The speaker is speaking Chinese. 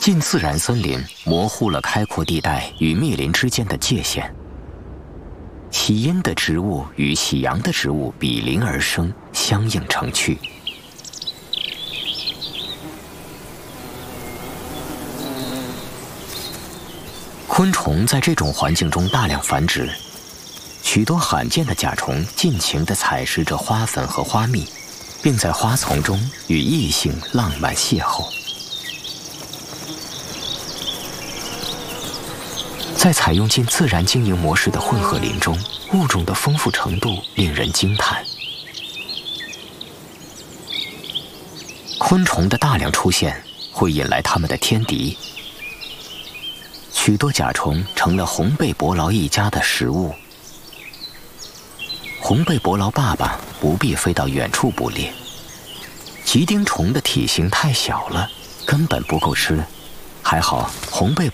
近自然森林模糊了开阔地带与密林之间的界限，喜阴的植物与喜阳的植物比邻而生，相映成趣。昆虫在这种环境中大量繁殖，许多罕见的甲虫尽情地采食着花粉和花蜜，并在花丛中与异性浪漫邂逅。在采用近自然经营模式的混合林中，物种的丰富程度令人惊叹。昆虫的大量出现会引来它们的天敌。许多甲虫成了红背伯劳一家的食物。红背伯劳爸爸不必飞到远处捕猎，吉丁虫的体型太小了，根本不够吃。还好红背